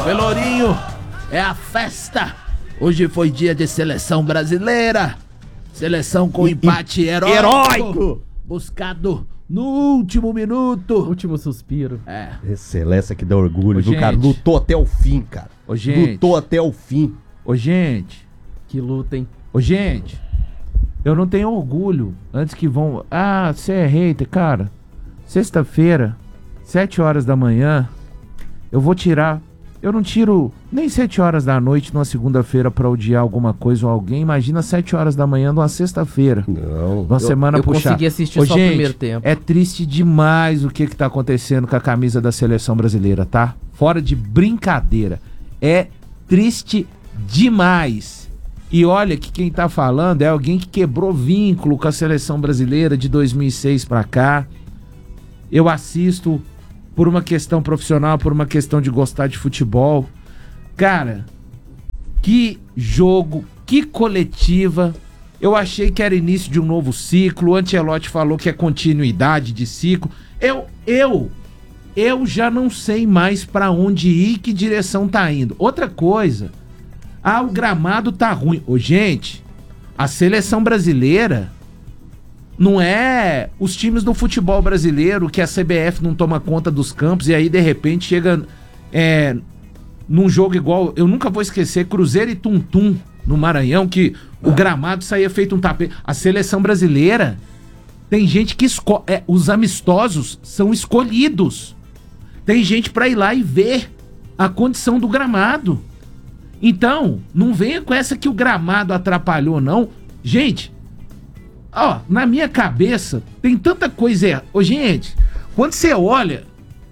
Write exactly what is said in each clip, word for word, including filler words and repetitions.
Pelourinho, é a festa. Hoje foi dia de seleção brasileira. Seleção com empate heróico. Heróico! Buscado no último minuto. Último suspiro. É. Excelência que dá orgulho, Ô, viu, gente. cara? Lutou até o fim, cara. Ô, gente. Lutou até o fim. Ô, gente. Que luta, hein? Ô, gente. Eu não tenho orgulho. Antes que vão... Ah, você é hater, cara. Sexta-feira, sete horas da manhã, eu vou tirar... Eu não tiro nem sete horas da noite numa segunda-feira pra odiar alguma coisa ou alguém. Imagina sete horas da manhã numa sexta-feira. Não. Numa semana eu puxada. consegui assistir Ô, só o gente, primeiro tempo. É triste demais o que que tá acontecendo com a camisa da seleção brasileira, tá? Fora de brincadeira. É triste demais. E olha que quem tá falando é alguém que quebrou vínculo com a seleção brasileira de dois mil e seis pra cá. Eu assisto por uma questão profissional, por uma questão de gostar de futebol. Cara, que jogo, que coletiva. Eu achei que era início de um novo ciclo. O Ancelotti falou que é continuidade de ciclo. Eu, eu, eu já não sei mais pra onde ir, que direção tá indo. Outra coisa, ah, o gramado tá ruim. Ô, gente, a seleção brasileira não é os times do futebol brasileiro que a C B F não toma conta dos campos e aí de repente chega é, num jogo igual, eu nunca vou esquecer, Cruzeiro e Tum-Tum no Maranhão, que o gramado saía feito um tapete. A seleção brasileira tem gente que escolhe, é, os amistosos são escolhidos. Tem gente pra ir lá e ver a condição do gramado. Então, não venha com essa que o gramado atrapalhou, não. Gente, ó, na minha cabeça tem tanta coisa errada. Ô, gente, quando você olha,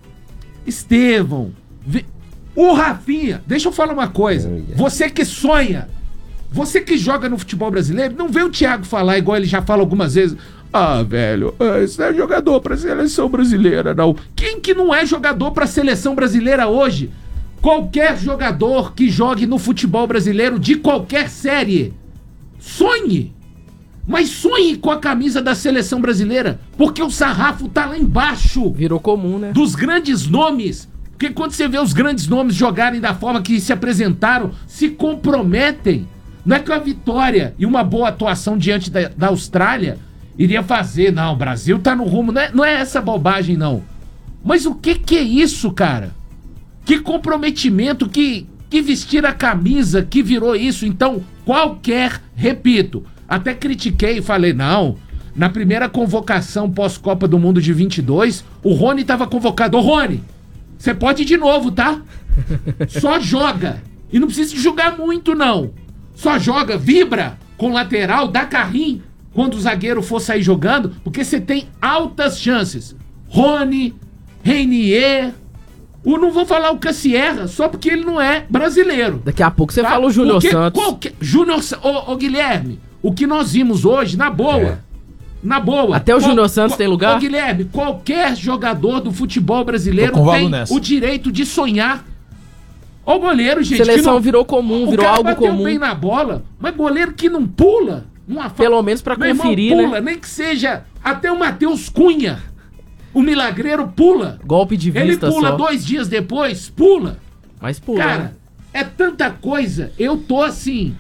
Estevão, vê... o Rafinha, deixa eu falar uma coisa. Oh, yeah. Você que sonha, você que joga no futebol brasileiro, não vê o Thiago falar igual ele já fala algumas vezes. Ah, velho, esse não é jogador pra seleção brasileira, não. Quem que não é jogador pra seleção brasileira hoje? Qualquer jogador que jogue no futebol brasileiro de qualquer série, sonhe. Mas sonhe com a camisa da seleção brasileira, porque o sarrafo tá lá embaixo. Virou comum, né? Dos grandes nomes. Porque quando você vê os grandes nomes jogarem da forma que se apresentaram, se comprometem. Não é que a vitória e uma boa atuação diante da, da Austrália iria fazer. Não, o Brasil tá no rumo. Não é, não é essa bobagem, não. Mas o que que é isso, cara? Que comprometimento, que, que vestir a camisa que virou isso. Então, qualquer, repito... Até critiquei e falei, não, na primeira convocação pós-Copa do Mundo de vinte e dois, o Rony tava convocado. Ô, Rony, você pode ir de novo, tá? Só joga. E não precisa jogar muito, não. Só joga, vibra com lateral, dá carrinho quando o zagueiro for sair jogando, porque você tem altas chances. Rony, Reinier, o, não vou falar o Cassierra, só porque ele não é brasileiro. Daqui a pouco você tá? fala o Júnior Santos. Qualquer... Júnior ô, ô, Guilherme, o que nós vimos hoje, na boa, é. na boa. Até o qual, Júnior Santos qual, tem lugar? Ô, Guilherme, qualquer jogador do futebol brasileiro tem o direito de sonhar. Ó, o goleiro, gente. A seleção não, virou comum, virou algo comum. O cara bateu bem na bola, mas goleiro que não pula. Uma fa... Pelo menos pra Meu conferir, irmão, pula, né? Nem que seja até o Matheus Cunha, o milagreiro, pula. Golpe de vista. Ele pula só. dois dias depois, pula. Mas pula. Cara, né? é tanta coisa. Eu tô assim...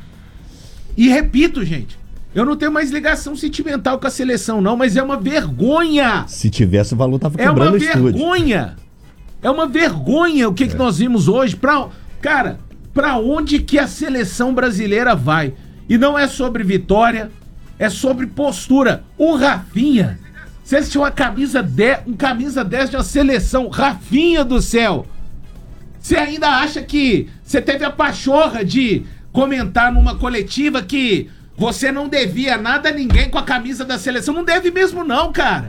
E repito, gente, eu não tenho mais ligação sentimental com a seleção, não, mas é uma vergonha. Se tivesse, o valor tava É cobrando uma no estúdio. vergonha. É uma vergonha o que, é. que nós vimos hoje. Pra, cara, pra onde que a seleção brasileira vai? E não é sobre vitória, é sobre postura. O Rafinha, você assistiu uma camisa dez, um camisa dez de uma seleção, Rafinha do céu. Você ainda acha que você teve a pachorra de comentar numa coletiva que você não devia nada a ninguém com a camisa da seleção? Não deve mesmo não, cara.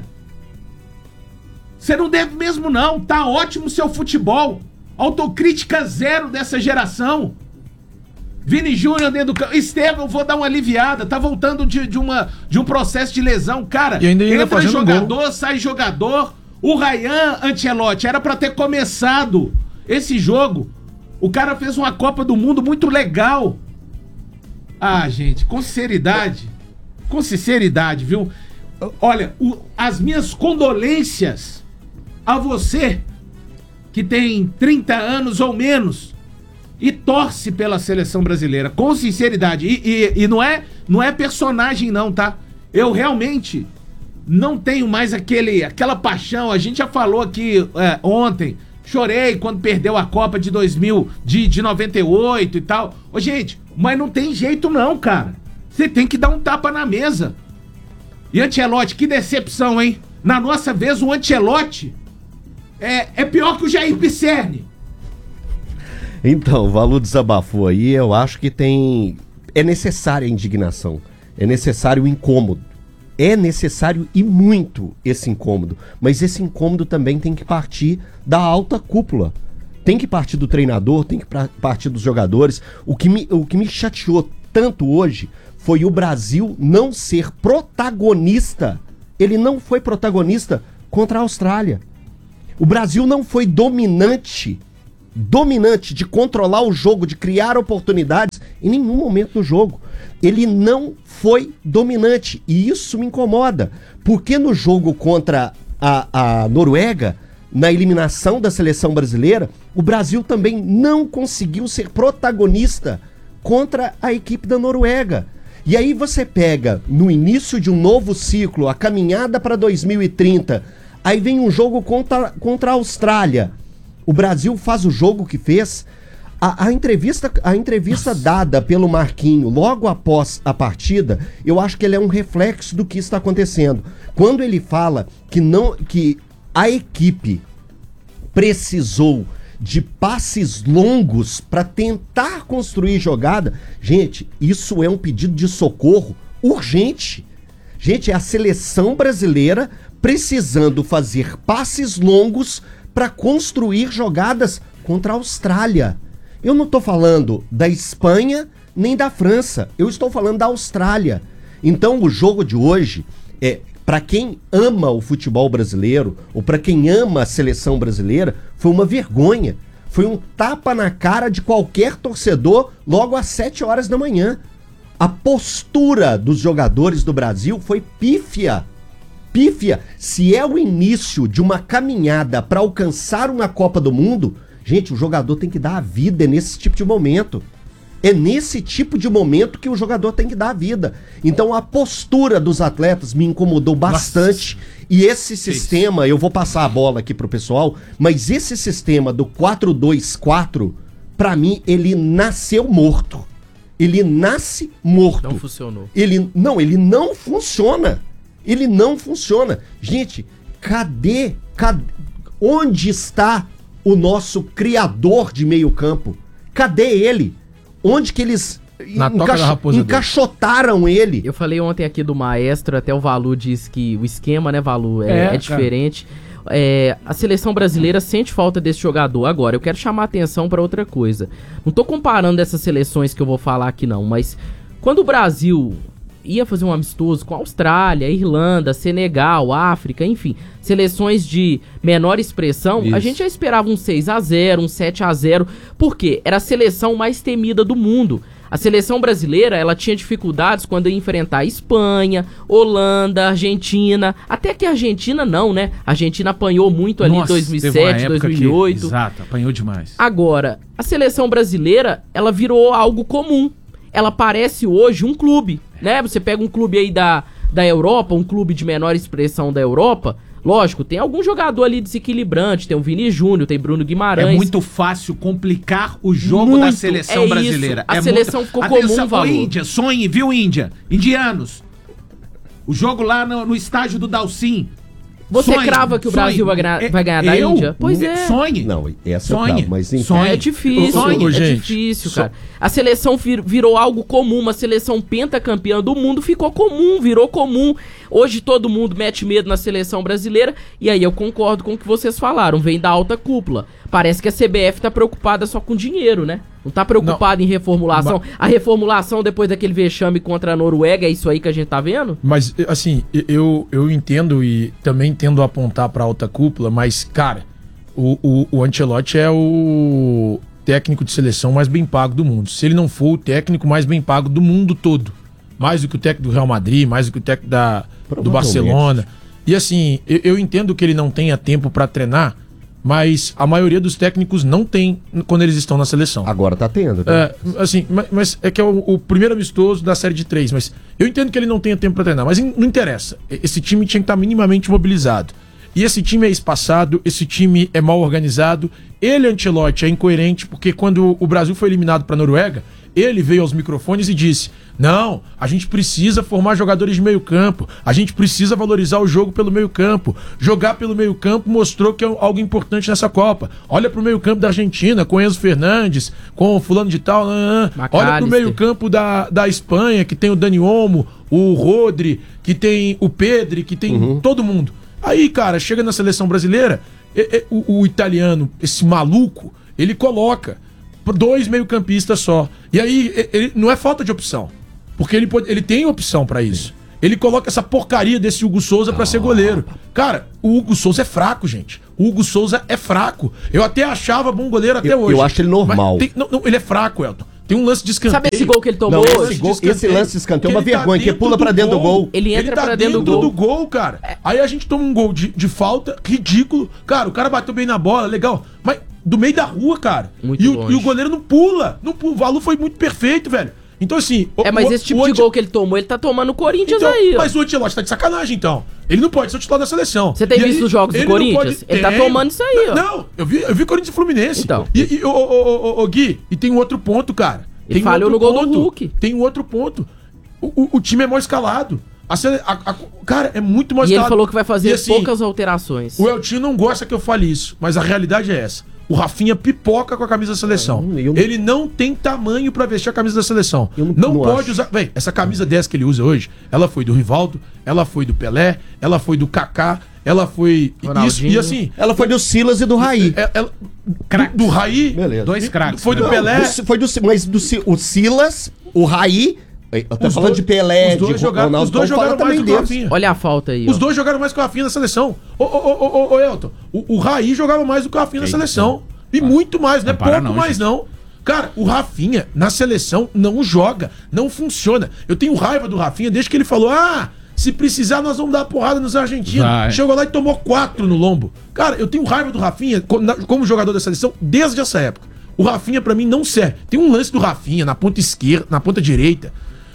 Você não deve mesmo não. Tá ótimo o seu futebol. Autocrítica zero dessa geração. Vini Júnior dentro do campo. Estevão, vou dar uma aliviada. Tá voltando de, de, uma, de um processo de lesão. Cara, e ainda entra jogador, gol. sai jogador. O Ryan Ancelotti era pra ter começado esse jogo. O cara fez uma Copa do Mundo muito legal. Ah, gente, com sinceridade. Com sinceridade, viu? Olha, o, as minhas condolências a você que tem trinta anos ou menos e torce pela seleção brasileira, com sinceridade. E, e, e não, é, não é personagem não, tá? Eu realmente não tenho mais aquele, aquela paixão. A gente já falou aqui é, ontem, chorei quando perdeu a Copa de dois mil, de, de noventa e oito e tal. Ô, gente, mas não tem jeito não, cara. Você tem que dar um tapa na mesa. E Ancelotti, que decepção, hein? Na nossa vez, o Ancelotti é, é pior que o Jair Pisserni. Então, o Valu desabafou aí, eu acho que tem... É necessária a indignação, é necessário o incômodo. É necessário e muito esse incômodo, mas esse incômodo também tem que partir da alta cúpula. Tem que partir do treinador, tem que partir dos jogadores. O que me, o que me chateou tanto hoje foi o Brasil não ser protagonista. Ele não foi protagonista contra a Austrália. O Brasil não foi dominante, dominante de controlar o jogo, de criar oportunidades em nenhum momento do jogo. Ele não foi dominante e isso me incomoda, porque no jogo contra a, a Noruega, na eliminação da seleção brasileira, o Brasil também não conseguiu ser protagonista contra a equipe da Noruega. E aí você pega no início de um novo ciclo, a caminhada para dois mil e trinta, aí vem um jogo contra, contra a Austrália. O Brasil faz o jogo que fez. A, a entrevista, a entrevista dada pelo Marquinho logo após a partida, eu acho que ele é um reflexo do que está acontecendo. Quando ele fala que, não, que a equipe precisou de passes longos para tentar construir jogada, gente, isso é um pedido de socorro urgente. Gente, é a seleção brasileira precisando fazer passes longos para construir jogadas contra a Austrália. Eu não estou falando da Espanha nem da França, eu estou falando da Austrália. Então o jogo de hoje, é, para quem ama o futebol brasileiro, ou para quem ama a seleção brasileira, foi uma vergonha. Foi um tapa na cara de qualquer torcedor logo às sete horas da manhã. A postura dos jogadores do Brasil foi pífia. Pífia. Se é o início de uma caminhada para alcançar uma Copa do Mundo, gente, o jogador tem que dar a vida nesse tipo de momento. É nesse tipo de momento que o jogador tem que dar a vida. Então a postura dos atletas me incomodou bastante. Nossa. E esse sistema, eu vou passar a bola aqui pro pessoal, mas esse sistema do quatro dois quatro, pra mim, ele nasceu morto. Ele nasce morto. Não funcionou. Ele, não, ele não funciona. Ele não funciona. Gente, cadê, cadê? Onde está o nosso criador de meio campo? Cadê ele? Onde que eles Na toca encaixo, da raposa encaixotaram ele? Eu falei ontem aqui do maestro, até o Valu disse que o esquema, né, Valu, é, é, é diferente. É, a seleção brasileira sente falta desse jogador. Agora, eu quero chamar a atenção para outra coisa. Não tô comparando essas seleções que eu vou falar aqui não, mas quando o Brasil ia fazer um amistoso com a Austrália, Irlanda, Senegal, África, enfim, seleções de menor expressão, Isso. a gente já esperava um seis a zero, um sete a zero, porque era a seleção mais temida do mundo. A seleção brasileira, ela tinha dificuldades quando ia enfrentar a Espanha, Holanda, Argentina, até que a Argentina não, né? A Argentina apanhou muito ali em dois mil e sete, dois mil e oito. Que, exato, apanhou demais. Agora, a seleção brasileira, ela virou algo comum. Ela parece hoje um clube, né? Você pega um clube aí da, da Europa, um clube de menor expressão da Europa, lógico, tem algum jogador ali desequilibrante, tem o Vini Júnior, tem Bruno Guimarães. É muito fácil complicar o jogo muito, da seleção é brasileira. Isso. A é seleção muito... ficou Atenção, comum, Valor. Índia, sonhe, viu, Índia? Indianos. O jogo lá no, no estádio do Dalcin. Você sonhe, crava que o sonhe. Brasil vai ganhar, É, vai ganhar da eu? Índia? Pois é. Sonhe. Não, essa Sonhe. eu cravo, mas enfim. Sonhe. É difícil, Sonhe. é gente. difícil, cara. A seleção vir, virou algo comum, uma seleção pentacampeã do mundo ficou comum, virou comum. Hoje todo mundo mete medo na seleção brasileira, e aí eu concordo com o que vocês falaram, vem da alta cúpula. Parece que a C B F tá preocupada só com dinheiro, né? Não tá preocupada em reformulação. Mas... A reformulação depois daquele vexame contra a Noruega, é isso aí que a gente tá vendo? Mas, assim, eu, eu entendo e também tendo a apontar pra alta cúpula, mas, cara, o, o, o Ancelotti é o técnico de seleção mais bem pago do mundo. Se ele não for o técnico mais bem pago do mundo todo. Mais do que o técnico do Real Madrid, mais do que o técnico da, do Barcelona. E assim, eu, eu entendo que ele não tenha tempo pra treinar, mas a maioria dos técnicos não tem quando eles estão na seleção. Agora tá tendo, né? É, assim, mas, mas é que é o, o primeiro amistoso da série de três, mas eu entendo que ele não tenha tempo pra treinar, mas não interessa. Esse time tinha que estar minimamente mobilizado. E esse time é espaçado, esse time é mal organizado. Ele, Ancelotti, é incoerente, porque quando o Brasil foi eliminado pra Noruega, ele veio aos microfones e disse: não, a gente precisa formar jogadores de meio campo, a gente precisa valorizar o jogo pelo meio campo. Jogar pelo meio campo mostrou que é algo importante nessa Copa. Olha pro meio campo da Argentina, com Enzo Fernandes, com fulano de tal. Não, não. Olha pro meio campo da, da Espanha, que tem o Dani Olmo, o Rodri, que tem o Pedri, que tem uhum. todo mundo. Aí, cara, chega na seleção brasileira, e, e, o, o italiano, esse maluco, ele coloca dois meio-campistas só. E aí, ele, não é falta de opção. Porque ele, pode, ele tem opção pra isso. Ele coloca essa porcaria desse Hugo Souza pra ser goleiro. Cara, o Hugo Souza é fraco, gente. O Hugo Souza é fraco. Eu até achava bom goleiro até eu, hoje. Eu acho ele normal. Tem, não, não, ele é fraco, Elton. Tem um lance de escanteio. Sabe esse gol que ele tomou? Não, esse, gol, esse lance de escanteio é uma vergonha, que, tá que pula pra dentro do gol. do gol. Ele entra ele tá pra dentro, dentro do gol. do gol, cara. É. Aí a gente toma um gol de, de falta, ridículo. Cara, o cara bateu bem na bola, legal. Mas do meio da rua, cara. Muito e, o, longe. e o goleiro não pula. Não pula. O Valu foi muito perfeito, velho. Então, assim... É, mas o, esse tipo o de Anti... gol que ele tomou, ele tá tomando o Corinthians então, aí, ó. Mas o Ancelotti tá de sacanagem, então. Ele não pode ser o titular da seleção. Você tem e visto aí, os jogos do Corinthians? Pode... Ele tá tem. tomando isso aí, ó. Não, eu vi, eu vi Corinthians e Fluminense. Então. E, e o, o, o, o Gui, e tem um outro ponto, cara. Ele tem falhou um no gol ponto, do Hulk. Tem um outro ponto. O, o, o time é mal escalado. A, a, a, cara, é muito mal e escalado. ele falou que vai fazer e, assim, poucas alterações. O Eltinho não gosta que eu fale isso, mas a realidade é essa. O Rafinha pipoca com a camisa da seleção. Não, eu... Ele não tem tamanho pra vestir a camisa da seleção. Eu não, não, não pode acho. usar. Véi, essa camisa dez que ele usa hoje, ela foi do Rivaldo, ela foi do Pelé, ela foi do Kaká, ela foi. Isso, e assim. Ela foi do Silas e do Raí. É, ela... do, do Raí. Beleza. Dois craques. Foi do Não, Pelé. do, foi do, mas do, o Silas, o Raí. Eu tô Os falando dois- de Pelé, os dois de jogaram- Ronaldo, os dois vamos falar jogaram mais também do que o deles. Rafinha. Olha a falta aí, Os ó. dois jogaram mais que o Rafinha na seleção. Ô, ô, ô, ô, ô Elton, o, o Raí jogava mais do que o Rafinha na seleção. E muito mais, não é Não para pouco não, mais gente. não. Cara, o Rafinha na seleção não joga, não funciona. Eu tenho raiva do Rafinha desde que ele falou: ah, se precisar nós vamos dar porrada nos argentinos. Vai. Chegou lá e tomou quatro no lombo. Cara, eu tenho raiva do Rafinha co- na- como jogador da seleção desde essa época. O Rafinha pra mim não serve. Tem um lance do Rafinha na ponta esquerda, na ponta direita,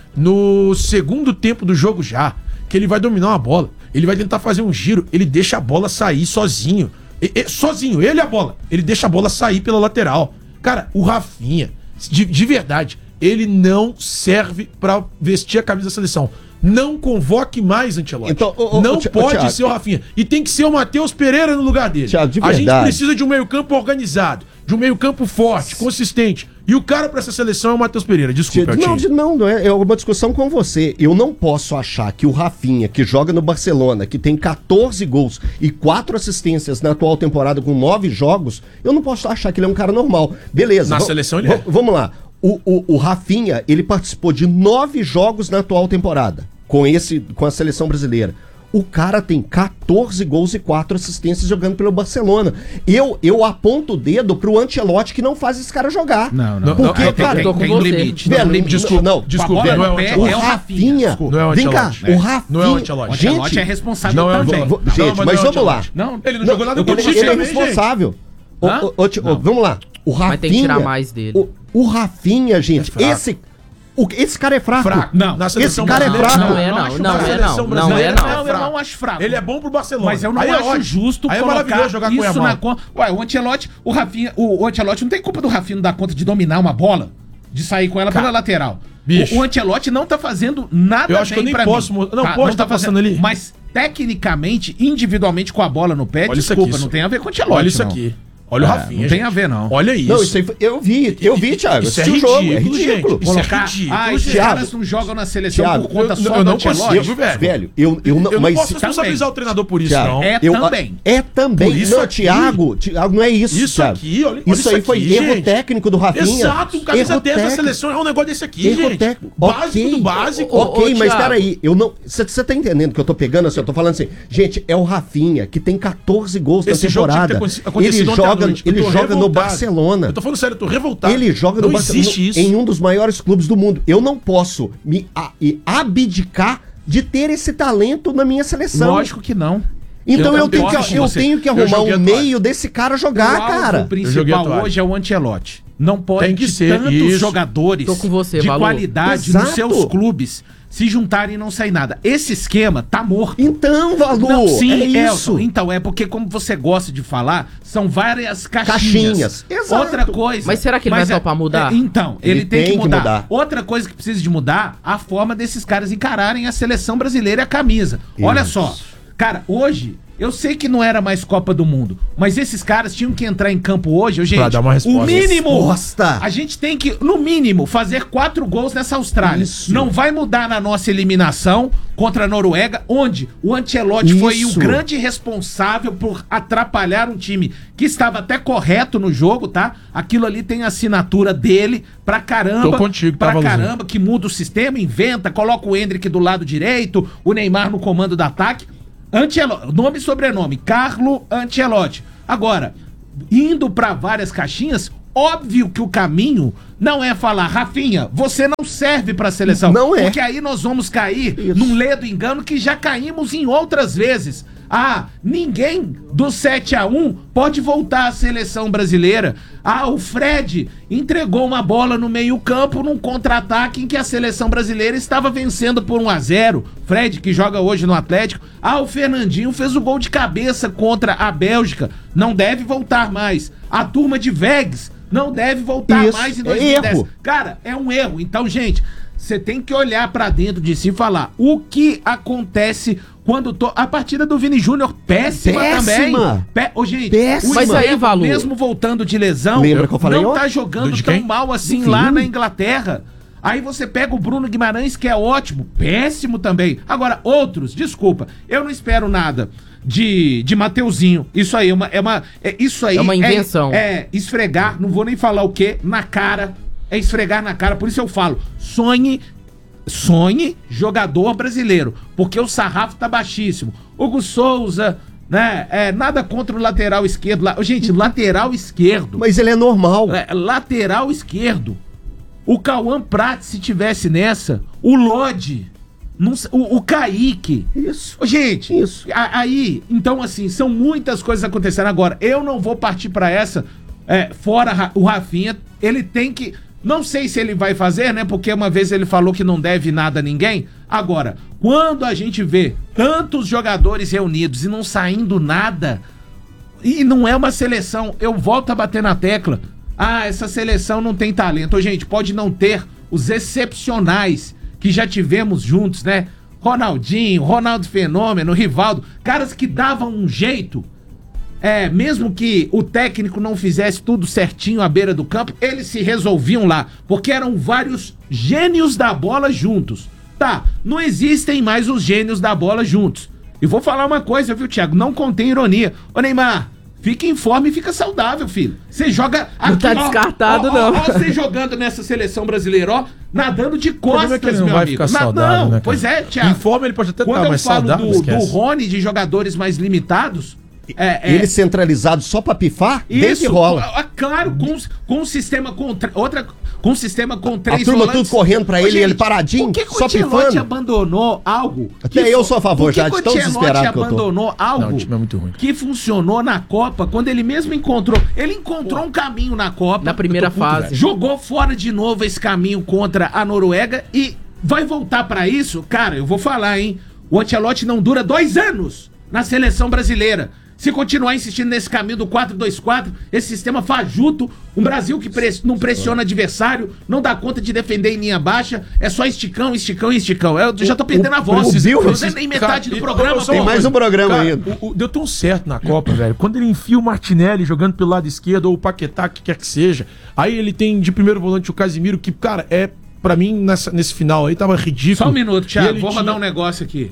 no segundo tempo do jogo já, que ele vai dominar uma bola, ele vai tentar fazer um giro, ele deixa a bola sair sozinho. E- e- sozinho, ele e a bola. Ele deixa a bola sair pela lateral. Cara, o Rafinha, de, de verdade, ele não serve pra vestir a camisa da seleção. Não convoque mais, Ancelotti. Então, ô, ô, não ô, Thi- ô, pode Thiago. ser o Rafinha. E tem que ser o Matheus Pereira no lugar dele. Thiago, de a gente verdade. precisa de um meio-campo organizado, de um meio-campo forte, consistente. E o cara pra essa seleção é o Matheus Pereira. Desculpa, Não, Eltinho. de- não, não é, é uma discussão com você. Eu não posso achar que o Rafinha, que joga no Barcelona, que tem catorze gols e quatro assistências na atual temporada com nove jogos, eu não posso achar que ele é um cara normal. Beleza. Na va- seleção ele va- é. Vamos lá. O, o, o Rafinha, ele participou de nove jogos na atual temporada com, esse, com a seleção brasileira. O cara tem catorze gols e quatro assistências jogando pelo Barcelona. Eu, eu aponto o dedo pro Ancelotti que não faz esse cara jogar. Não, não. Porque, não, cara, tem, tô com tem um você. limite. Velho, tem um limite. desculpa, não, Desculpa, Com a bola não é no o pé, Ancelotti. é o o Rafinha, Rafinha. Não é o vem cá, Ancelotti. o Não Rafinha, é o Ancelotti. O Ancelotti gente, é responsável Não é o também. Ancelotti. Gente, Não, mas mas não é o vamos lá. Ancelotti. Não, Ele não jogou nada com o ele, Tite ele é também, gente. responsável. O- Hã? o- o- o- vamos lá, o Rafinha, Mas tem que tirar mais dele. O, o Rafinha, gente, É fraco. esse, o, esse cara é fraco. Fraco. Não, Na esse seleção cara é brasileira, fraco. Não é, não, acho não que é, a não. seleção Não é, brasileira não. Não, eu fraco. não acho fraco. Ele é bom pro Barcelona. Mas eu não Aí é acho ótimo. justo Aí é colocar maravilhoso jogar com o isso Yamal. na conta. Ué, o Ancelotti, o Rafinha, o, o Ancelotti não tem culpa do Rafinha não dar conta de dominar uma bola, de sair com ela pela lateral. bicho. O, o Ancelotti não tá fazendo nada Eu acho que eu nem pra posso mim. mo- não, pode tá passando ali. Mas tecnicamente, individualmente com a bola no pé, Olha isso desculpa, aqui, não isso. tem a ver com o Ancelotti. Olha isso não. aqui. Olha o É, Rafinha. não tem gente. a ver, não. Olha isso. Não, isso aí foi, eu vi, eu vi, Thiago. Isso é assisti o jogo, é ridículo, ridículo. gente. Isso é Colocar, ridículo, ah, esses Thiago. caras não jogam na seleção Thiago, por conta eu- só eu do não Ancelotti. consigo, velho. Velho, eu, eu não, Eu mas não posso se- responsabilizar o treinador por isso, Thiago, não. É eu- também. É também. Por isso não, aqui. Thiago, Thiago, não é isso, Isso Thiago. aqui, olha- olha Isso isso aí foi aqui, erro gente. técnico do Rafinha. Exato, um camisa Erro dez da técnico. seleção é um negócio desse aqui, Erro gente. técnico. Básico Ok. do básico. Ô, Ok, ô, mas Thiago. peraí, eu não. Você tá entendendo que eu tô pegando assim? Eu tô falando assim, gente, é o Rafinha, que tem catorze gols Esse na jogo tinha que temporada. ter aconte- acontecido Ele ontem à joga, noite. Eu ele tô joga no revoltado. Barcelona. Eu tô falando sério, eu tô revoltado. Ele joga não no Barcelona existe isso. em um dos maiores clubes do mundo. Eu não posso me a- e abdicar de ter esse talento na minha seleção. Lógico que não. Então eu, eu tenho, que, eu tenho que arrumar um meio desse cara jogar, cara. O principal hoje é o Ancelotti. Não pode tem que que ser tantos isso. jogadores Tô com você, de Valor. qualidade Exato. nos seus clubes se juntarem e não sair nada. Esse esquema tá morto. Então, Valor, Não, sim, é Elton. isso. Então, é porque como você gosta de falar, são várias caixinhas. Caixinhas, exato. Outra coisa... Mas será que ele vai é- topar mudar? é, então, ele, Ele tem, tem que, que mudar. mudar. Outra coisa que precisa de mudar, a forma desses caras encararem a seleção brasileira e a camisa. Olha Isso. só, cara, hoje... Eu sei que não era mais Copa do Mundo, mas esses caras tinham que entrar em campo hoje, gente. Pra dar uma resposta. O mínimo, Resposta. a gente tem que, no mínimo, fazer quatro gols nessa Austrália. Isso. Não vai mudar na nossa eliminação contra a Noruega, onde o Ancelotti foi o Isso. grande responsável por atrapalhar um time que estava até correto no jogo, tá? Aquilo ali tem a assinatura dele pra caramba. Tô contigo, tá, pra Valzinho? caramba, que muda o sistema, inventa, coloca o Endrick do lado direito, o Neymar no comando do ataque. Ancelotti, nome e sobrenome, Carlo Ancelotti. Agora, indo pra várias caixinhas, óbvio que o caminho não é falar, Rafinha, você não serve pra seleção. Não é. Porque aí nós vamos cair Isso. num ledo engano que já caímos em outras vezes. Ah, ninguém do sete a um pode voltar à seleção brasileira. Ah, o Fred entregou uma bola no meio-campo num contra-ataque em que a seleção brasileira estava vencendo por um a zero. Fred, que joga hoje no Atlético. Ah, o Fernandinho fez o gol de cabeça contra a Bélgica. Não deve voltar mais. A turma de Vegas não deve voltar Isso, mais em é dois mil e dez. erro. Cara, é um erro. Então, gente, você tem que olhar pra dentro de si e falar o que acontece quando to... a partida do Vini Júnior péssima, Péssima. também. Pé... Ô, gente, Péssima. o Mas aí, Estevão, Valor. mesmo voltando de lesão, Lembra que eu falei não ontem? tá jogando De tão quem? mal assim Do lá Vini. na Inglaterra. Aí você pega o Bruno Guimarães, que é ótimo, péssimo também. Agora, outros, desculpa, eu não espero nada de, de Mateuzinho. Isso aí é uma. É uma é, isso aí É uma invenção. É, é esfregar, não vou nem falar o que, na cara. É esfregar na cara. Por isso eu falo, sonhe. Sonhe jogador brasileiro, porque o sarrafo tá baixíssimo. Hugo Souza, né? É, nada contra o lateral esquerdo. La... Gente, lateral esquerdo. Mas ele é normal. É, lateral esquerdo. O Cauã Prats, se tivesse nessa, o Lodi, não s- o, o Kaique. Isso. Ô, gente, Isso. a- aí, então assim, são muitas coisas acontecendo agora. Eu não vou partir pra essa, é, fora Ra- o Rafinha, ele tem que... Não sei se ele vai fazer, né? Porque uma vez ele falou que não deve nada a ninguém. Agora, quando a gente vê tantos jogadores reunidos e não saindo nada, e não é uma seleção, eu volto a bater na tecla. Ah, essa seleção não tem talento. Ô, gente, pode não ter os excepcionais que já tivemos juntos, né? Ronaldinho, Ronaldo Fenômeno, Rivaldo, caras que davam um jeito. É, mesmo que o técnico não fizesse tudo certinho à beira do campo, eles se resolviam lá, porque eram vários gênios da bola juntos. Tá, não existem mais os gênios da bola juntos. E vou falar uma coisa, viu, Thiago? Não contém ironia. Ô, Neymar, fica em forma e fica saudável, filho. Você joga aqui, Não tá descartado, ó, ó, não. Ó, você jogando nessa seleção brasileira, ó, nadando de O problema costas, é que ele não meu vai amigo. ficar Na- saudável, não, né, cara? pois é, Thiago. Em forma ele pode até Quando estar, eu mas falo saudável, do, do esquece. Rony, de jogadores mais limitados... É, é, Ele centralizado só pra pifar, desde isso, rola. ah, claro, com, com um sistema com tre- outra com um sistema com três A turma volantes. tudo correndo pra Ô, ele, ele paradinho, por que que só o Ancelotti pifando? abandonou algo? Até que eu fu- sou a favor por que já, que de o tão Ancelotti desesperado que eu tô. abandonou algo Não, o time é muito ruim. que funcionou na Copa quando ele mesmo encontrou. Ele encontrou um caminho na Copa. Na primeira Eu tô puto, fase. velho. Jogou fora de novo esse caminho contra a Noruega e vai voltar pra isso? Cara, eu vou falar, hein? O Ancelotti não dura dois anos na seleção brasileira. Se continuar insistindo nesse caminho do quatro dois quatro, esse sistema fajuto, um Brasil que pres- não pressiona adversário, não dá conta de defender em linha baixa, é só esticão, esticão e esticão. Eu já tô perdendo a voz. o Bill- Não sei nem metade do Cara, programa, só Tem pô. mais um programa Cara, ainda. o- o- deu tão certo na Copa, velho. Quando ele enfia o Martinelli jogando pelo lado esquerdo ou o Paquetá, que quer que seja. Aí ele tem de primeiro volante o Casimiro, que, cara, é, pra mim, nessa, nesse final aí tava ridículo. Só um minuto, E Thiago, ele vou rodar tinha- um negócio aqui.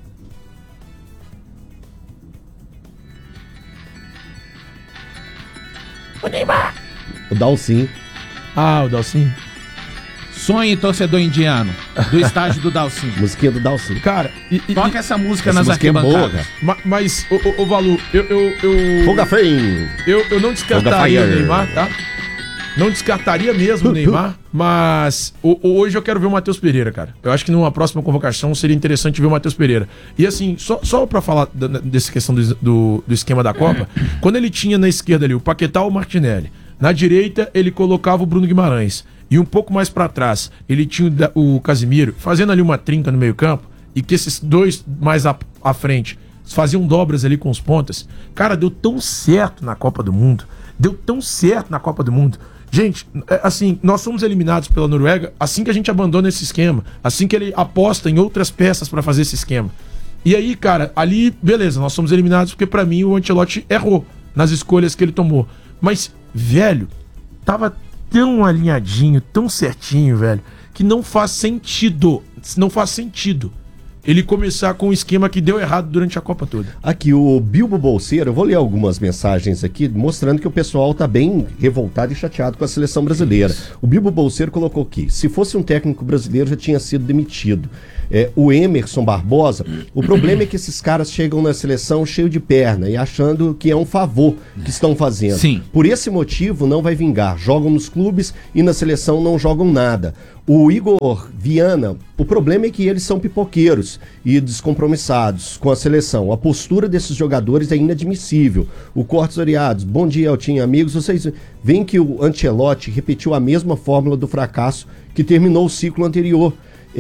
O Dalcin. Ah, o Dalcin. Sonhe, torcedor indiano, do estágio do Dalcin. Musiquinha do Dalcin. Cara, e, e- Toca essa música Essa nas música é boa, arquibancadas. cara. ma- mas, ô, ô, ô, Valu, eu, eu, eu, Foga feio. eu, eu não descartaria o Foga Fire. Neymar, tá? Não descartaria mesmo o Neymar, mas o, o, hoje eu quero ver o Matheus Pereira, cara. Eu acho que numa próxima convocação seria interessante ver o Matheus Pereira. E assim, só, só pra falar da, dessa questão do, do, do esquema da Copa, quando ele tinha na esquerda ali o Paquetá ou o Martinelli, na direita ele colocava o Bruno Guimarães, e um pouco mais pra trás ele tinha o, o Casimiro, fazendo ali uma trinca no meio campo, e que esses dois mais à, à frente faziam dobras ali com os pontas. Cara, deu tão certo na Copa do Mundo. Deu tão certo na Copa do Mundo. Gente, assim, nós somos eliminados pela Noruega assim que a gente abandona esse esquema. Assim que ele aposta em outras peças pra fazer esse esquema. E aí, cara, ali, beleza, nós somos eliminados porque pra mim o Ancelotti errou nas escolhas que ele tomou. Mas, velho, tava tão alinhadinho, tão certinho, velho, que não faz sentido. Não faz sentido ele começar com um esquema que deu errado durante a Copa toda. Aqui, o Bilbo Bolseiro, eu vou ler algumas mensagens aqui, mostrando que o pessoal tá bem revoltado e chateado com a seleção brasileira. O Bilbo Bolseiro colocou aqui, se fosse um técnico brasileiro já tinha sido demitido. É, o Emerson Barbosa, o problema é que esses caras chegam na seleção cheio de perna e achando que é um favor que estão fazendo. Sim. Por esse motivo não vai vingar, jogam nos clubes e na seleção não jogam nada. O Igor Viana, o problema é que eles são pipoqueiros e descompromissados com a seleção. A postura desses jogadores é inadmissível. O Cortes Oriados, bom dia, Eltinho, amigos. Vocês veem que o Ancelotti repetiu a mesma fórmula do fracasso que terminou o ciclo anterior.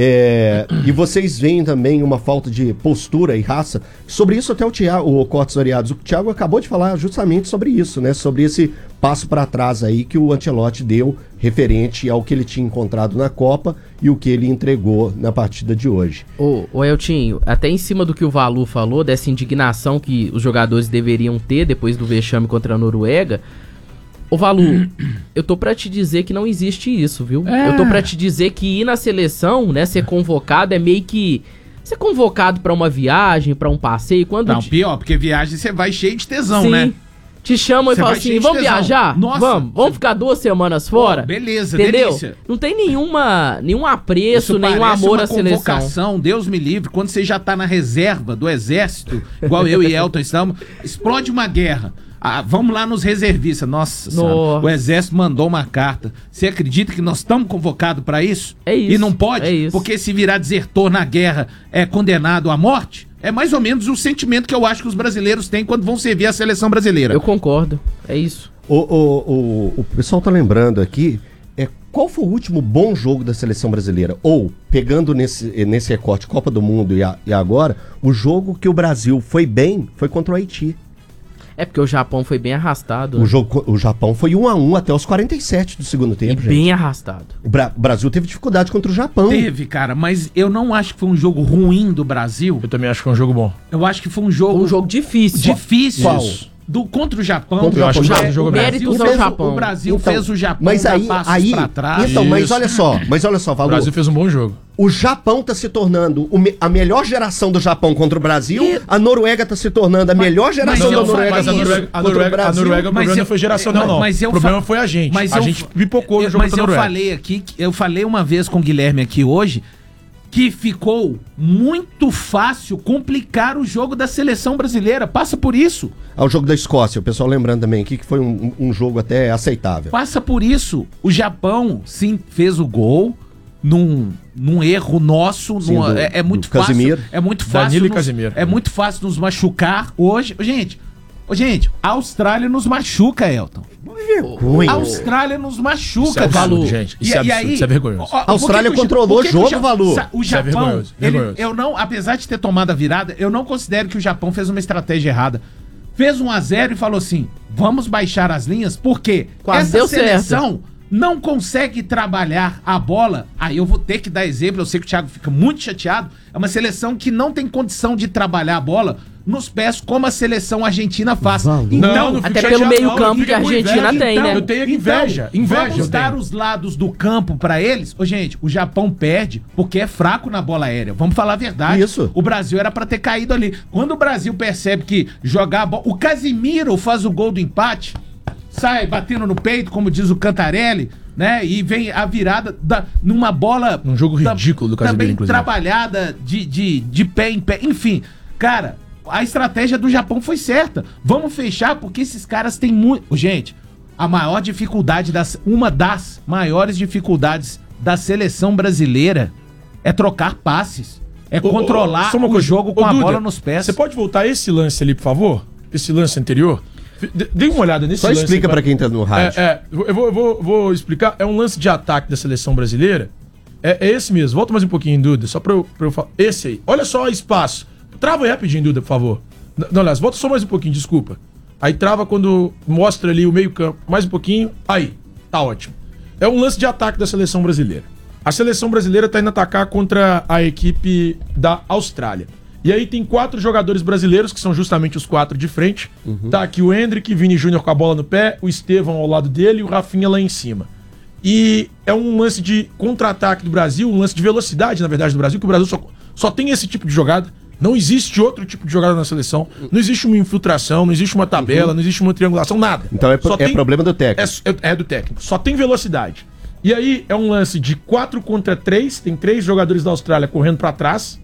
É, e vocês veem também uma falta de postura e raça. Sobre isso até o Thiago, o Cortes Oriados, o Thiago acabou de falar justamente sobre isso, né? Sobre esse passo para trás aí que o Ancelotti deu referente ao que ele tinha encontrado na Copa e o que ele entregou na partida de hoje. Ô, ô Eltinho, até em cima do que o Valu falou, dessa indignação que os jogadores deveriam ter depois do vexame contra a Noruega, ô Valu, eu tô pra te dizer que não existe isso, viu? É. Eu tô pra te dizer que ir na seleção, né, ser convocado é meio que ser convocado pra uma viagem, pra um passeio, quando... Não, pior, porque viagem você vai cheio de tesão, Sim. né? Te chamam e falam assim, vamos viajar? Nossa, vamos, vamos você... ficar duas semanas fora? Oh, beleza, entendeu? Delícia. Não tem nenhuma, nenhum apreço, Isso nenhum amor à seleção. Convocação, Deus me livre, quando você já tá na reserva do exército, igual eu e Elton estamos, explode uma guerra. Ah, vamos lá nos reservistas. Nossa senhora, o exército mandou uma carta. Você acredita que nós estamos convocados para isso? É isso. E não pode? É isso. Porque se virar desertor na guerra é condenado à morte? É mais ou menos o sentimento que eu acho que os brasileiros têm quando vão servir a seleção brasileira. Eu concordo, é isso. O, o, o, o pessoal tá lembrando aqui, é, qual foi o último bom jogo da seleção brasileira? Ou, pegando nesse, nesse recorte Copa do Mundo e, a, e agora, o jogo que o Brasil foi bem foi contra o Haiti. É porque o Japão foi bem arrastado. Né? O, jogo, o Japão foi um a um até os quarenta e sete do segundo tempo, e bem gente. arrastado. O, Bra- o Brasil teve dificuldade contra o Japão. Teve, cara, mas eu não acho que foi um jogo ruim do Brasil. Eu também acho que foi um jogo bom. Eu acho que foi um jogo... Um jogo difícil. Difícil. Qual? Do, contra o Japão. Contra o eu Japão. acho que o jogo méritos ao fez, Japão. O Brasil então, fez o Japão mas aí, dar passos aí, pra trás. Então, mas Isso. olha só, mas olha só, Valu. O Brasil fez um bom jogo. O Japão tá se tornando o me- a melhor geração do Japão contra o Brasil, E... a Noruega tá se tornando a melhor geração mas da eu- Noruega mas a contra, Noruega, a contra o Noruega, a Brasil. Noruega, o Mas problema eu- não foi geracional, não. mas eu o problema fa- foi a gente. Mas a eu gente fa- pipocou no eu- jogo Mas contra a eu Noruega. falei aqui, eu falei uma vez com o Guilherme aqui hoje, que ficou muito fácil complicar o jogo da seleção brasileira. Passa por isso. Ao jogo da Escócia, o pessoal lembrando também aqui que foi um, um jogo até aceitável. Passa por isso. O Japão, sim, fez o gol num, num erro nosso. Sim, numa- do- é, é muito do fácil. Casimiro. É muito fácil. Danilo e nos- Casimiro. É muito fácil nos machucar hoje. Gente, ô, gente, a Austrália nos machuca, Elton. Ruim. A Austrália nos machuca, Isso é absurdo, Valu. gente. Isso é absurdo, isso é vergonhoso. ó, ó, A Austrália por que que controlou por que que o jogo, Ja- Valu. sa- O Isso é Japão, vergonhoso, ele- vergonhoso. eu não, apesar de ter tomado a virada, eu não considero que o Japão fez uma estratégia errada. Fez um a zero e falou assim: vamos baixar as linhas, porque Quase essa deu seleção certo. não consegue trabalhar a bola. Aí eu vou ter que dar exemplo, eu sei que o Thiago fica muito chateado. É uma seleção que não tem condição de trabalhar a bola nos pés como a seleção argentina faz. Valu. Então, não fico até chateado, pelo meio não, campo eu que a fico com Argentina inveja. tem, né? Eu tenho inveja, Então, inveja. vamos eu dar tenho. os lados do campo pra eles. Ô, gente, o Japão perde porque é fraco na bola aérea. Vamos falar a verdade. Isso. O Brasil era pra ter caído ali. Quando o Brasil percebe que jogar a bola... O Casimiro faz o gol do empate, sai batendo no peito, como diz o Cantarelli, né? E vem a virada da, numa bola... Um jogo da- ridículo do Casimiro, também inclusive. trabalhada de, de, de pé em pé. Enfim, cara... A estratégia do Japão foi certa. Vamos fechar porque esses caras têm muito... Gente, a maior dificuldade, das, uma das maiores dificuldades da seleção brasileira é trocar passes. É ô, controlar ô, ô, o coisa. jogo com ô, a Duda, bola nos pés. Você pode voltar esse lance ali, por favor? Esse lance anterior? Dê uma olhada nesse Só lance. Só explica pra quem tá no rádio. É, é eu, vou, eu vou, vou explicar. É um lance de ataque da seleção brasileira. É, é esse mesmo. Volta mais um pouquinho, Duda. Só pra eu, pra eu falar. Esse aí. Olha só o espaço. Trava aí rapidinho, Duda, por favor. Não, aliás, volta só mais um pouquinho, desculpa. Aí trava quando mostra ali o meio campo. Mais um pouquinho. Aí. Tá ótimo. É um lance de ataque da seleção brasileira. A seleção brasileira tá indo atacar contra a equipe da Austrália. E aí tem quatro jogadores brasileiros, que são justamente os quatro de frente. Uhum. Tá aqui o Endrick, Vini Júnior com a bola no pé, o Estevão ao lado dele e o Rafinha lá em cima. E é um lance de contra-ataque do Brasil, um lance de velocidade, na verdade, do Brasil, que o Brasil só, só tem esse tipo de jogada. Não existe outro tipo de jogada na seleção. Não existe uma infiltração, não existe uma tabela, uhum. não existe uma triangulação, nada. Então é, pro, é tem, problema do técnico. É, é do técnico. Só tem velocidade. E aí é um lance de quatro contra três, tem três jogadores da Austrália correndo pra trás.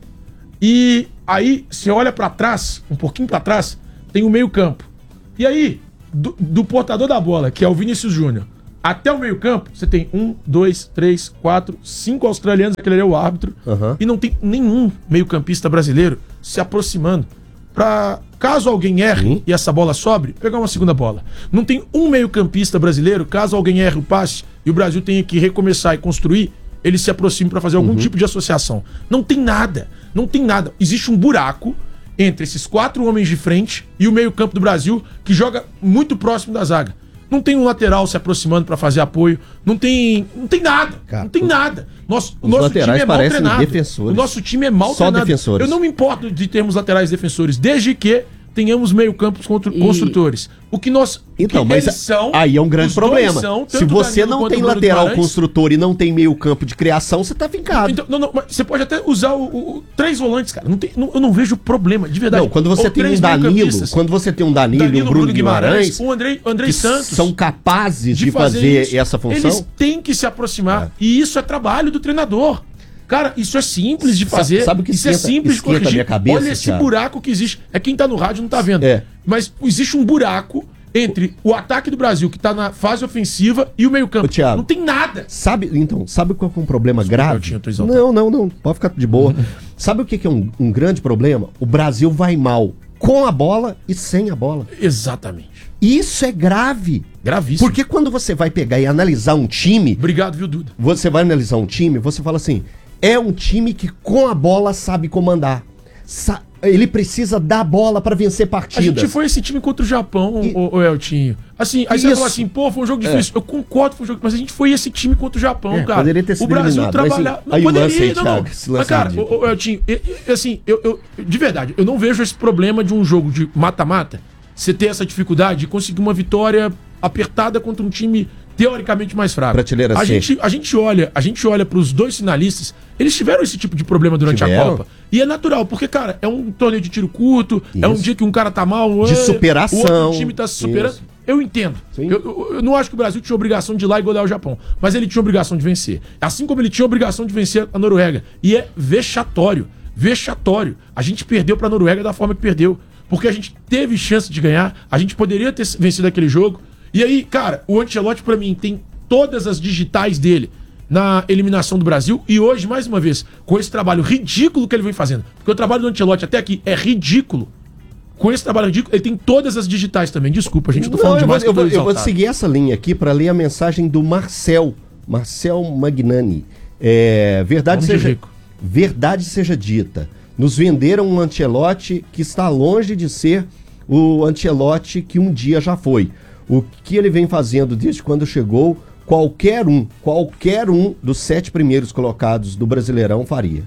E aí, você olha pra trás, um pouquinho pra trás, tem o meio campo. E aí, do, do portador da bola, que é o Vinícius Júnior, até o meio campo, você tem um, dois, três, quatro, cinco australianos, aquele ali é o árbitro, uhum. e não tem nenhum meio campista brasileiro se aproximando pra, caso alguém erre uhum. e essa bola sobre, pegar uma segunda bola. Não tem um meio campista brasileiro, caso alguém erre o passe e o Brasil tenha que recomeçar e construir, ele se aproxime para fazer algum uhum. tipo de associação. Não tem nada. Não tem nada. Existe um buraco entre esses quatro homens de frente e o meio-campo do Brasil, que joga muito próximo da zaga. Não tem um lateral se aproximando para fazer apoio. Não tem, não tem nada. Cara, não tem nada. Nosso, o nosso time é mal treinado. Defensores. O nosso time é mal Só treinado. Defensores. Eu não me importo de termos laterais defensores, desde que tenhamos meio-campos e... construtores. O que nós então, que mas eles são, aí é um grande problema. São, se você não tem lateral construtor e não tem meio-campo de criação, você tá fincado. Então, não, não, mas você pode até usar o, o, o três volantes, cara. Não tem, não, eu não vejo problema, de verdade. Não, quando você Ou tem um Danilo, quando você tem um Danilo, Danilo e um Bruno, Bruno Guimarães, Guimarães, o Andrei, Andrei que Santos, são capazes de, de fazer, fazer essa função. Eles têm que se aproximar. É. E isso é trabalho do treinador. Cara, isso é simples de fazer. Sabe o que isso esquenta, é simples de corrigir. Minha cabeça, Olha esse Thiago. buraco que existe. É quem tá no rádio não tá vendo. É. Mas existe um buraco entre o ataque do Brasil, que tá na fase ofensiva, e o meio-campo. Não tem nada. Sabe, então, sabe qual é um problema Desculpa, grave? Eu tinha, não, não, não. Pode ficar de boa. Sabe o que é um, um grande problema? O Brasil vai mal com a bola e sem a bola. Exatamente. Isso é grave. Gravíssimo. Porque quando você vai pegar e analisar um time... Obrigado, viu, Duda? Você vai analisar um time, você fala assim... É um time que com a bola sabe comandar. Sa- ele precisa dar bola pra vencer partidas. A gente foi esse time contra o Japão, e... o, o Eltinho. Assim, aí Isso. você fala assim, pô, foi um jogo difícil. É. Eu concordo, foi um jogo, mas a gente foi esse time contra o Japão, é, cara. Poderia ter sido o Brasil eliminado, trabalhar. Não aí poderia, o lance aí, não, Thiago, não. esse lance mas, cara, o, o Eltinho, eu, eu, assim, eu, eu, de verdade, eu não vejo esse problema de um jogo de mata-mata. Você ter essa dificuldade de conseguir uma vitória apertada contra um time teoricamente mais fraco. Prateleira a C. gente, a gente olha, a gente olha para os dois finalistas, eles tiveram esse tipo de problema durante tiveram? a Copa. E é natural, porque, cara, é um torneio de tiro curto, Isso. é um dia que um cara tá mal, de superação. O outro time tá se superando. Isso. Eu entendo. Eu, eu, eu não acho que o Brasil tinha obrigação de ir lá e golear o Japão, mas ele tinha obrigação de vencer. Assim como ele tinha obrigação de vencer a Noruega. E é vexatório. Vexatório. A gente perdeu pra Noruega da forma que perdeu. Porque a gente teve chance de ganhar, a gente poderia ter vencido aquele jogo. E aí, cara, o Ancelotti pra mim tem todas as digitais dele na eliminação do Brasil. E hoje, mais uma vez, com esse trabalho ridículo que ele vem fazendo, porque o trabalho do Ancelotti até aqui é ridículo. Com esse trabalho ridículo, ele tem todas as digitais também. Desculpa, a gente, eu tô falando Não, demais. Eu vou, eu, vou, eu vou seguir essa linha aqui para ler a mensagem do Marcel. Marcel Magnani. É, verdade, seja, verdade seja dita. Nos venderam um Ancelotti que está longe de ser o Ancelotti que um dia já foi. O que ele vem fazendo desde quando chegou, qualquer um, qualquer um dos sete primeiros colocados do Brasileirão faria.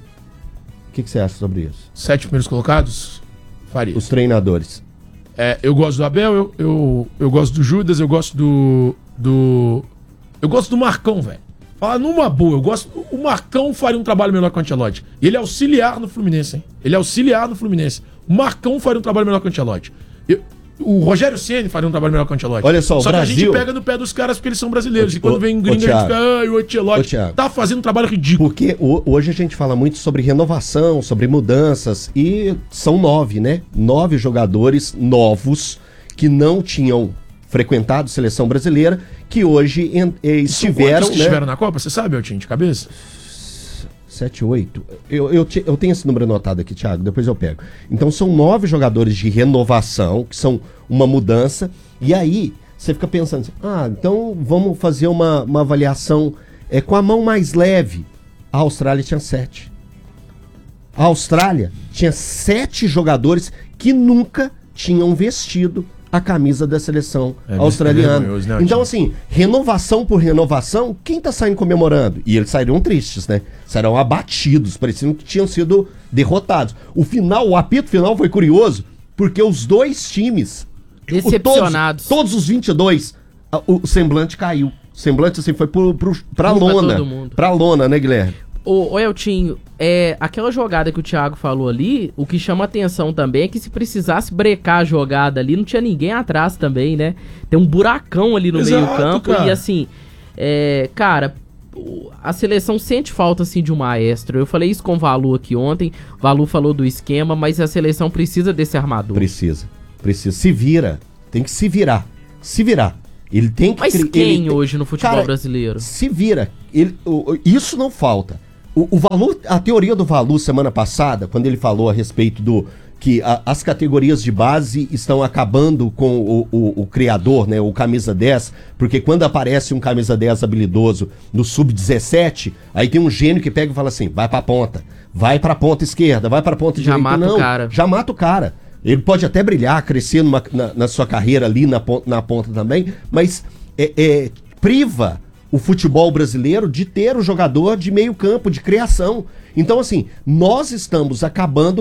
O que, que você acha sobre isso? Sete primeiros colocados? Faria. Os treinadores. É, eu gosto do Abel, eu, eu, eu gosto do Judas, eu gosto do... do eu gosto do Marcão, velho. Fala numa boa, eu gosto... O Marcão faria um trabalho melhor que o Ancelotti. Ele é auxiliar no Fluminense, hein? Ele é auxiliar no Fluminense. O Marcão faria um trabalho melhor que o Ancelotti. Eu... O Rogério Ceni faria um trabalho melhor que o Ancelotti. Olha só, o só Brasil... que a gente pega no pé dos caras porque eles são brasileiros. O, e quando o, vem um gringo, o a gente fica... Ai, o Ancelotti tá fazendo um trabalho ridículo. Porque o, hoje a gente fala muito sobre renovação, sobre mudanças. E são nove, né? Nove jogadores novos que não tinham frequentado seleção brasileira, que hoje en, eh, estiveram... que né? estiveram na Copa? Você sabe, Eltinho, de cabeça? sete, oito. Eu, eu, eu tenho esse número anotado aqui, Thiago, depois eu pego. Então são nove jogadores de renovação, que são uma mudança, e aí você fica pensando assim, ah, então vamos fazer uma, uma avaliação é, com a mão mais leve. A Austrália tinha sete. A Austrália tinha sete jogadores que nunca tinham vestido a camisa da seleção é, australiana. É né, então, assim, renovação por renovação, quem tá saindo comemorando? E eles saíram tristes, né? Saíram abatidos, pareciam que tinham sido derrotados. O final, o apito final foi curioso, porque os dois times... Decepcionados. Todos, todos os vinte e dois, o semblante caiu. O semblante, assim, foi pro, pro, pra Culpa lona. Pra lona, né, Guilherme? Ô, ô Eltinho, é, aquela jogada que o Thiago falou ali, o que chama atenção também é que se precisasse brecar a jogada ali, não tinha ninguém atrás também, né? Tem um buracão ali no Exato, meio campo cara. E assim, é, cara, a seleção sente falta assim de um maestro. Eu falei isso com o Valu aqui ontem, o Valu falou do esquema, mas a seleção precisa desse armador. Precisa, precisa. Se vira, tem que se virar, se virar. Ele tem que... Mas quem ele, hoje no futebol cara, brasileiro? Se vira, ele, isso não falta. O, o Valu, a teoria do Valu semana passada, quando ele falou a respeito do que a, as categorias de base estão acabando com o, o, o criador, né, o camisa dez, porque quando aparece um camisa dez habilidoso no sub dezessete, aí tem um gênio que pega e fala assim, vai pra ponta, vai pra ponta esquerda, vai pra ponta já direita. Mata não, o cara. Já mata o cara. Ele pode até brilhar, crescer numa, na, na sua carreira ali na ponta, na ponta também, mas é, é, priva o futebol brasileiro de ter o jogador de meio campo, de criação. Então, assim, nós estamos acabando